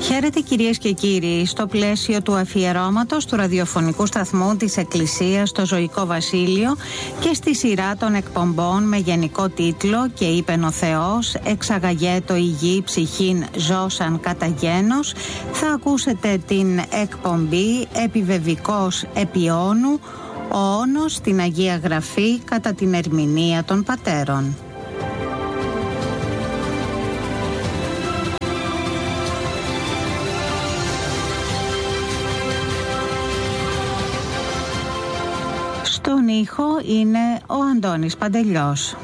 Χαίρετε κυρίες και κύριοι, στο πλαίσιο του αφιερώματος του ραδιοφωνικού σταθμού της Εκκλησίας στο Ζωικό Βασίλειο και στη σειρά των εκπομπών με γενικό τίτλο «Και είπεν ο Θεός, εξαγαγέτο η γη ψυχήν ζώσαν κατά γένος», θα ακούσετε την εκπομπή «Επιβεβικός Επιώνου, ο όνος στην Αγία Γραφή κατά την ερμηνεία των πατέρων». Στον ήχο είναι ο Αντώνης Παντελιός.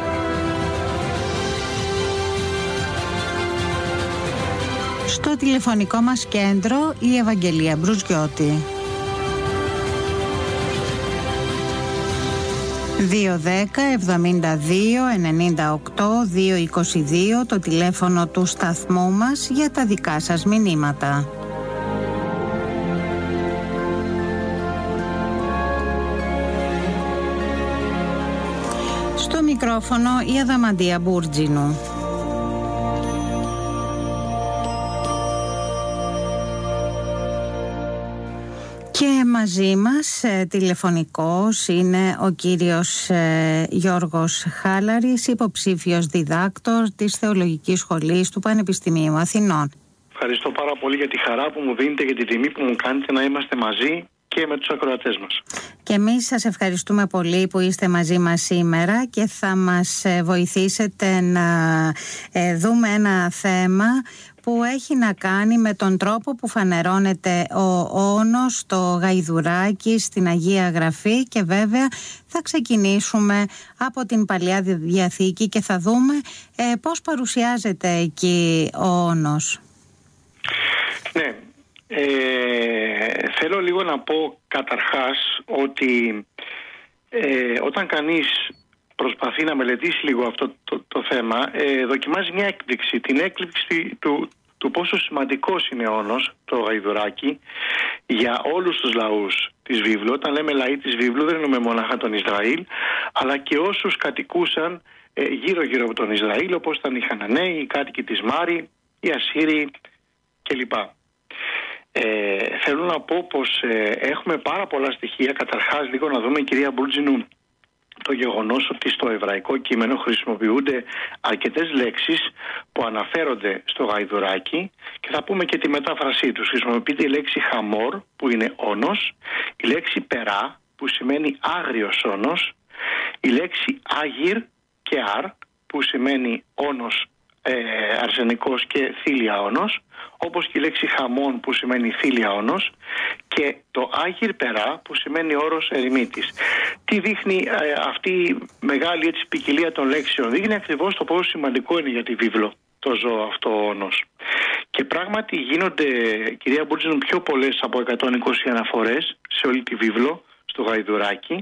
Στο τηλεφωνικό μας κέντρο η Ευαγγελία Μπρουζιώτη. 210-72-98-222 το τηλέφωνο του σταθμού μας για τα δικά σας μηνύματα. Στο μικρόφωνο η Αδαμαντία Μπούρτζινου. Και μαζί μας τηλεφωνικός είναι ο κύριος Γιώργος Χάλαρης, υποψήφιος διδάκτορ της Θεολογικής Σχολής του Πανεπιστημίου Αθηνών. Ευχαριστώ πάρα πολύ για τη χαρά που μου δίνετε και τη τιμή που μου κάνετε να είμαστε μαζί και με τους ακροατές μας. Και εμείς σας ευχαριστούμε πολύ που είστε μαζί μας σήμερα και θα μας βοηθήσετε να δούμε ένα θέμα που έχει να κάνει με τον τρόπο που φανερώνεται ο όνος στο γαϊδουράκι στην Αγία Γραφή, και βέβαια θα ξεκινήσουμε από την Παλαιά Διαθήκη και θα δούμε πώς παρουσιάζεται εκεί ο όνος. Ναι. Θέλω λίγο να πω καταρχάς ότι όταν κανείς προσπαθεί να μελετήσει λίγο αυτό το θέμα, δοκιμάζει μια έκπληξη, την έκπληξη του πόσο σημαντικός είναι ο όνος, το γαϊδουράκι, για όλους τους λαούς της βίβλου. Όταν λέμε λαοί της βίβλου δεν εννοούμε μονάχα τον Ισραήλ, αλλά και όσους κατοικούσαν γύρω-γύρω από τον Ισραήλ, όπως ήταν οι Χαναναίοι, οι κάτοικοι της Μάρη, οι Ασσύριοι κλπ. Θέλω να πω πως έχουμε πάρα πολλά στοιχεία. Καταρχάς λίγο να δούμε, κυρία Μπούρτζινου, το γεγονός ότι στο εβραϊκό κείμενο χρησιμοποιούνται αρκετές λέξεις που αναφέρονται στο γαϊδουράκι, και θα πούμε και τη μετάφρασή τους. Χρησιμοποιείται η λέξη χαμόρ που είναι όνος, η λέξη περά που σημαίνει άγριος όνος, η λέξη άγυρ και αρ που σημαίνει όνος αρσενικός και θήλια όνος, όπως και η λέξη χαμών που σημαίνει θήλια όνος, και το άγυρ περά που σημαίνει όρος ερημίτης. Τι δείχνει αυτή η μεγάλη ποικιλία των λέξεων? Δείχνει ακριβώς το πόσο σημαντικό είναι για τη βίβλο το ζώο αυτό όνος. Και πράγματι γίνονται, κυρία Μπούρτζινου, πιο πολλές από 120 αναφορές σε όλη τη βίβλο στο γαϊδουράκι.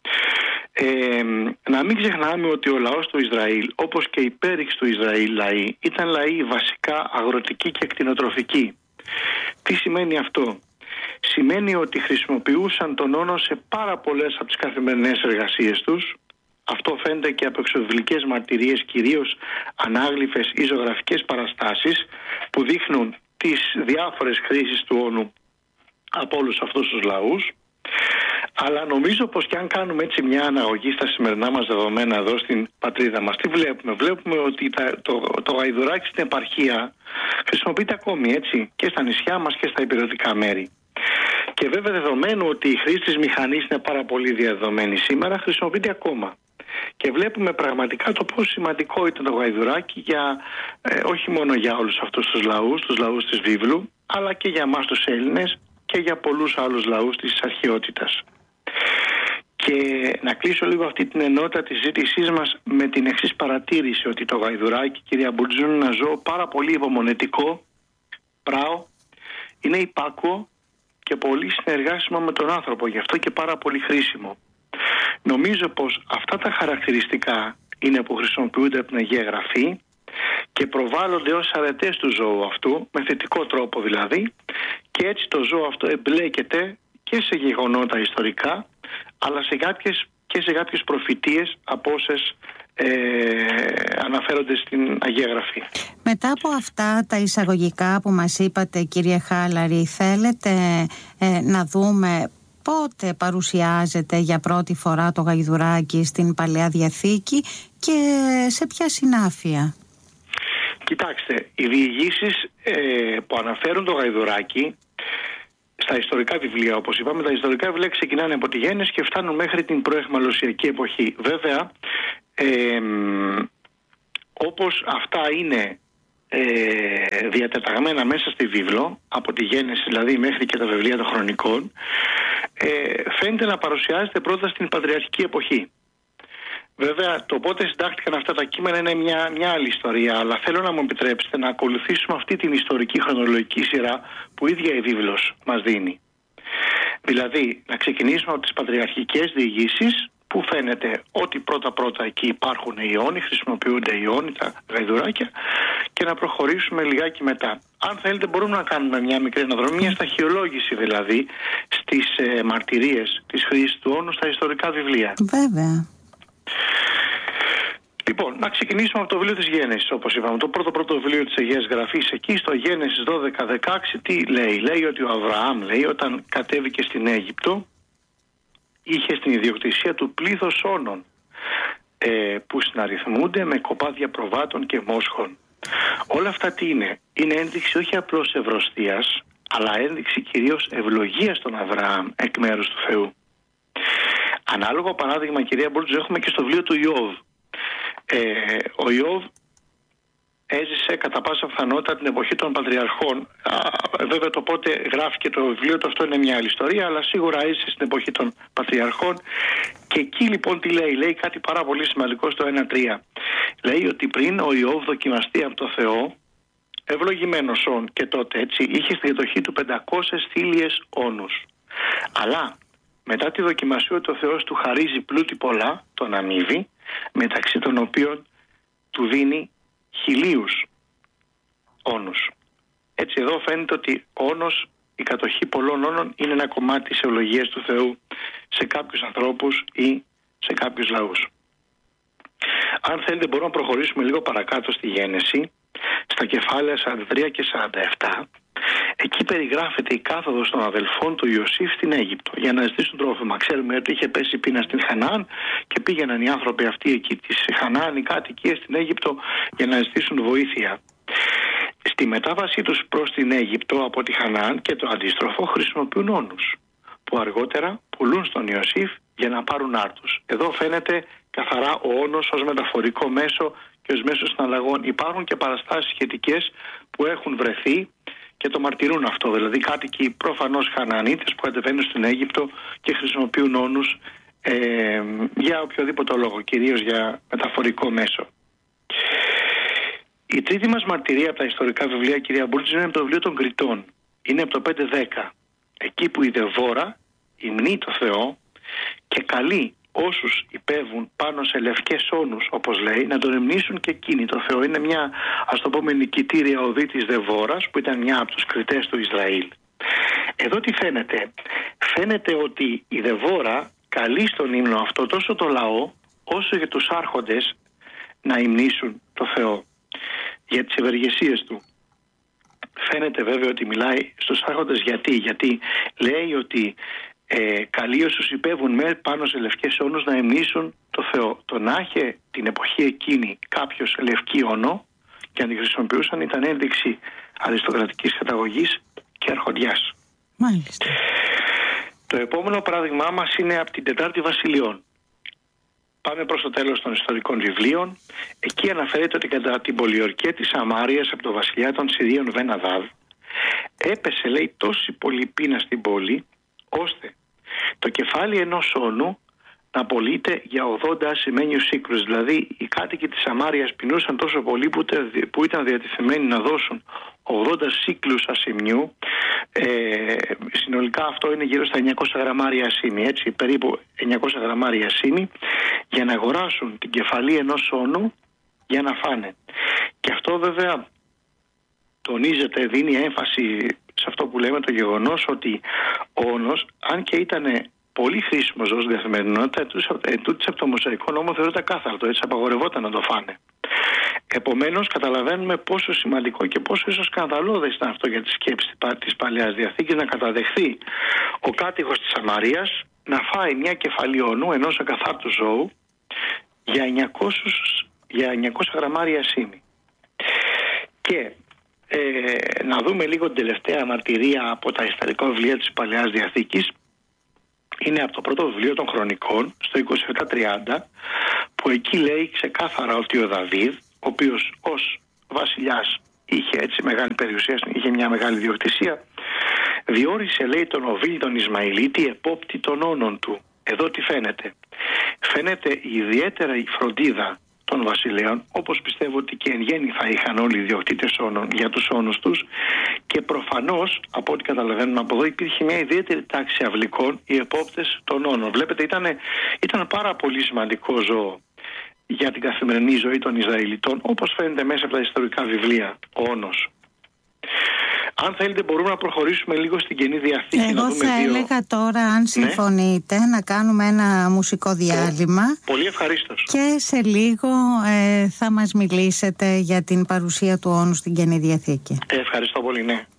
Να μην ξεχνάμε ότι ο λαός του Ισραήλ, όπως και οι πέριξ του Ισραήλ λαοί, ήταν λαοί βασικά αγροτικοί και κτηνοτροφικοί. Τι σημαίνει αυτό? Σημαίνει ότι χρησιμοποιούσαν τον όνο σε πάρα πολλές από τις καθημερινές εργασίες τους. Αυτό φαίνεται και από εξωβιβλικές μαρτυρίες, κυρίως ανάγλυφες ή ζωγραφικές παραστάσεις που δείχνουν τις διάφορες χρήσεις του όνου από όλους αυτούς τους λαούς. Αλλά νομίζω πως και αν κάνουμε έτσι μια αναγωγή στα σημερινά μας δεδομένα εδώ στην πατρίδα μας, τι βλέπουμε? Βλέπουμε ότι το γαϊδουράκι στην επαρχία χρησιμοποιείται ακόμη, έτσι, και στα νησιά μας και στα υπηρετικά μέρη. Και βέβαια, δεδομένου ότι η χρήση της μηχανής είναι πάρα πολύ διαδεδομένη σήμερα, χρησιμοποιείται ακόμα. Και βλέπουμε πραγματικά το πόσο σημαντικό ήταν το γαϊδουράκι για, όχι μόνο για όλους αυτούς τους λαούς της βίβλου, αλλά και για εμάς τους Έλληνες και για πολλούς άλλους λαούς της αρχαιότητας. Και να κλείσω λίγο αυτή την ενότητα της ζήτησής μας με την εξής παρατήρηση, ότι το γαϊδουράκι, κυρία Μπούρτζινου, είναι ένα ζώο πάρα πολύ υπομονετικό, πράο, είναι υπάκουο και πολύ συνεργάσιμο με τον άνθρωπο, γι' αυτό και πάρα πολύ χρήσιμο. Νομίζω πως αυτά τα χαρακτηριστικά είναι που χρησιμοποιούνται από την Αγία Γραφή και προβάλλονται ως αρετές του ζώου αυτού, με θετικό τρόπο δηλαδή, και έτσι το ζώο αυτό εμπλέκεται και σε γεγονότα ιστορικά, αλλά σε κάποιες προφητείες από όσες αναφέρονται στην Αγία Γραφή. Μετά από αυτά τα εισαγωγικά που μας είπατε, κύριε Χάλαρη, θέλετε να δούμε πότε παρουσιάζεται για πρώτη φορά το γαϊδουράκι στην Παλαιά Διαθήκη και σε ποια συνάφεια? Κοιτάξτε, οι διηγήσεις που αναφέρουν το γαϊδουράκι στα ιστορικά βιβλία, όπως είπαμε, τα ιστορικά βιβλία ξεκινάνε από τη Γένεση και φτάνουν μέχρι την προαιχμαλωσιακή εποχή. Βέβαια, όπως αυτά είναι διατεταγμένα μέσα στη βίβλο, από τη Γένεση δηλαδή μέχρι και τα βιβλία των χρονικών, φαίνεται να παρουσιάζεται πρώτα στην πατριαρχική εποχή. Βέβαια, το πότε συντάχθηκαν αυτά τα κείμενα είναι μια άλλη ιστορία, αλλά θέλω να μου επιτρέψετε να ακολουθήσουμε αυτή την ιστορική χρονολογική σειρά που η ίδια η βίβλος μας δίνει. Δηλαδή, να ξεκινήσουμε από τις πατριαρχικές διηγήσεις, που φαίνεται ότι πρώτα-πρώτα εκεί υπάρχουν οι ιόνοι, χρησιμοποιούνται οι ιόνοι, τα γαϊδουράκια, και να προχωρήσουμε λιγάκι μετά. Αν θέλετε, μπορούμε να κάνουμε μια μικρή αναδρομή, μια σταχυολόγηση δηλαδή στις μαρτυρίες της χρήσης του όνου στα ιστορικά βιβλία. Βέβαια. Λοιπόν, να ξεκινήσουμε από το βιβλίο της Γένεσης, όπως είπαμε. Το πρώτο βιβλίο της Αγίας Γραφής, εκεί στο Γένεσης 12-16, τι λέει? Λέει ότι ο Αβραάμ, λέει, όταν κατέβηκε στην Αίγυπτο, είχε στην ιδιοκτησία του πλήθος όνων που συναριθμούνται με κοπάδια προβάτων και μόσχων. Όλα αυτά τι είναι? Είναι ένδειξη όχι απλώς ευρωστίας, αλλά ένδειξη κυρίως ευλογίας των Αβραάμ εκ μέρους του Θεού. Ανάλογο παράδειγμα, κυρία Μπούλτζ, έχουμε και στο βιβλίο του Ιώβ. Ο Ιώβ έζησε κατά πάσα πιθανότητα την εποχή των πατριαρχών. Βέβαια το πότε γράφηκε το βιβλίο του, αυτό είναι μια άλλη ιστορία, αλλά σίγουρα έζησε στην εποχή των πατριαρχών. Και εκεί λοιπόν τι λέει? Λέει κάτι πάρα πολύ σημαντικό στο 1-3. Λέει ότι πριν ο Ιώβ δοκιμαστεί από το Θεό, ευλογημένος όν και τότε, έτσι, είχε στη διαδοχή του 500 θήλιες όνους. Αλλά μετά τη δοκιμασία ότι ο Θεός του χαρίζει πλούτη πολλά, τον αμείβει, μεταξύ των οποίων του δίνει 1000 όνους. Έτσι εδώ φαίνεται ότι όνος, η κατοχή πολλών όνων, είναι ένα κομμάτι της ευλογίας του Θεού σε κάποιους ανθρώπους ή σε κάποιους λαούς. Αν θέλετε, μπορούμε να προχωρήσουμε λίγο παρακάτω στη Γένεση, στα κεφάλαια 43 και 47. Εκεί περιγράφεται η κάθοδος των αδελφών του Ιωσήφ στην Αίγυπτο για να ζητήσουν τρόφιμα. Ξέρουμε ότι είχε πέσει πείνα στην Χαναάν και πήγαιναν οι άνθρωποι αυτοί εκεί της Χαναάν, οι κάτοικοι στην Αίγυπτο, για να ζητήσουν βοήθεια. Στη μετάβασή τους προς την Αίγυπτο από τη Χαναάν και το αντίστροφο χρησιμοποιούν όνους, που αργότερα πουλούν στον Ιωσήφ για να πάρουν άρτους. Εδώ φαίνεται καθαρά ο όνος ως μεταφορικό μέσο και ως μέσο συναλλαγών. Υπάρχουν και παραστάσεις σχετικές που έχουν βρεθεί και το μαρτυρούν αυτό. Δηλαδή κάτοικοι προφανώς Χανανίτες που κατεβαίνουν στην Αίγυπτο και χρησιμοποιούν όνους για οποιοδήποτε λόγο, κυρίως για μεταφορικό μέσο. Η τρίτη μας μαρτυρία από τα ιστορικά βιβλία, κυρία Μπούλτζ, είναι από το βιβλίο των Κριτών. Είναι από το 5-10. Εκεί που η Δεβόρα υμνεί το Θεό και καλεί όσους υπέβουν πάνω σε λευκές όνους, όπως λέει, να τον υμνήσουν και εκείνοι το Θεό. Είναι μια, ας το πούμε, νικητήρια οδή της Δεβόρας, που ήταν μια από τους κριτές του Ισραήλ. Εδώ τι φαίνεται? Φαίνεται ότι η Δεβόρα καλεί στον ύμνο αυτό τόσο το λαό όσο και τους άρχοντες να υμνήσουν το Θεό για τις ευεργεσίες του. Φαίνεται βέβαια ότι μιλάει στους άρχοντες γιατί λέει ότι καλεί όσους υπέβουν πάνω σε λευκές όνους να υμνήσουν το Θεό. Το να είχε την εποχή εκείνη κάποιος λευκή όνο και να τη χρησιμοποιούσαν ήταν ένδειξη αριστοκρατικής καταγωγής και αρχοντιάς. Μάλιστα. Το επόμενο παράδειγμά μας είναι από την Τετάρτη Βασιλειών. Πάμε προς το τέλος των ιστορικών βιβλίων. Εκεί αναφέρεται ότι κατά την πολιορκία της Σαμάριας από το βασιλιά των Συρίων Βεν-Αδάδ έπεσε, λέει, τόση πολύ πείνα στην πόλη, ώστε το κεφάλι ενός όνου να πωλείται για 80 ασημένιους σύκλους. Δηλαδή οι κάτοικοι της Σαμάριας πεινούσαν τόσο πολύ που ήταν διατεθειμένοι να δώσουν 80 σύκλους ασημιού. Συνολικά αυτό είναι γύρω στα 900 γραμμάρια ασήμι, έτσι, περίπου 900 γραμμάρια ασήμι, για να αγοράσουν την κεφαλή ενός όνου για να φάνε. Και αυτό βέβαια τονίζεται, δίνει έμφαση σε αυτό που λέμε, το γεγονός ότι ο όνος, αν και ήταν πολύ χρήσιμο ζώο στην καθημερινότητα, ετούτοις από το Μωσαϊκό νόμο θεωρείται ακάθαρτο, έτσι απαγορευόταν να το φάνε. Επομένως, καταλαβαίνουμε πόσο σημαντικό και πόσο ίσως σκανδαλώδες ήταν αυτό για τη σκέψη της Παλαιάς Διαθήκης να καταδεχθεί ο κάτοικος της Σαμαρίας να φάει μια κεφαλή ονού ενός ακαθάρτου ζώου για 900 γραμμάρια σήμη. Και να δούμε λίγο την τελευταία μαρτυρία από τα ιστορικά βιβλία της Παλαιάς Διαθήκης. Είναι από το πρώτο βιβλίο των Χρονικών, στο 27-30, που εκεί λέει ξεκάθαρα ότι ο Δαβίδ, ο οποίος ως βασιλιάς είχε έτσι μεγάλη περιουσία, είχε μια μεγάλη διοκτησία, διόρισε, λέει, τον Οβίλ τον Ισμαηλίτη επόπτη των όνων του. Εδώ τι φαίνεται? Φαίνεται ιδιαίτερα η φροντίδα των βασιλέων, όπως πιστεύω ότι και εν γέννη θα είχαν όλοι οι ιδιοκτήτες όνων για τους όνους τους, και προφανώς από ό,τι καταλαβαίνουμε από εδώ υπήρχε μια ιδιαίτερη τάξη αυλικών, οι επόπτες των όνων. Βλέπετε, ήταν πάρα πολύ σημαντικό ζώο για την καθημερινή ζωή των Ισραηλιτών, όπως φαίνεται μέσα από τα ιστορικά βιβλία, ο όνος. Αν θέλετε μπορούμε να προχωρήσουμε λίγο στην Καινή Διαθήκη. Εγώ θα έλεγα τώρα, αν συμφωνείτε, να κάνουμε ένα μουσικό διάλειμμα. Πολύ ευχαρίστως. Και σε λίγο θα μας μιλήσετε για την παρουσία του όνου στην Καινή Διαθήκη. Ευχαριστώ πολύ, ναι.